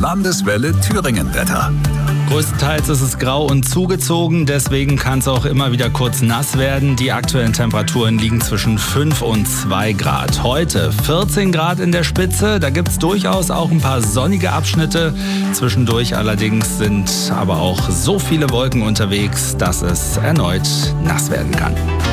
Landeswelle Thüringen-Wetter. Größtenteils ist es grau und zugezogen, deswegen kann es auch immer wieder kurz nass werden. Die aktuellen Temperaturen liegen zwischen 5 und 2 Grad. Heute 14 Grad in der Spitze, da gibt es durchaus auch ein paar sonnige Abschnitte. Zwischendurch allerdings sind aber auch so viele Wolken unterwegs, dass es erneut nass werden kann.